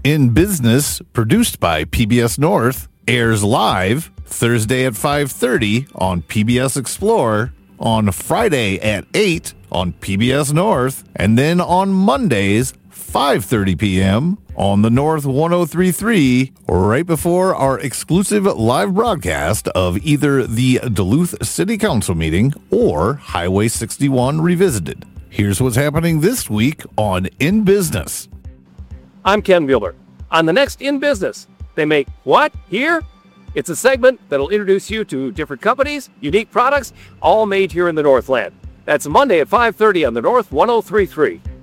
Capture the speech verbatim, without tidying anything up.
In Business, produced by P B S North, airs live Thursday at five thirty on P B S Explore, on Friday at eight on P B S North, and then on Mondays, five thirty p.m. on the North one oh three point three, right before our exclusive live broadcast of either the Duluth City Council meeting or Highway sixty-one Revisited. Here's what's happening this week on In Business. I'm Ken Mueller. On the next In Business, they make what here? It's a segment that'll introduce you to different companies, unique products, all made here in the Northland. That's Monday at five thirty on the North one oh three point three.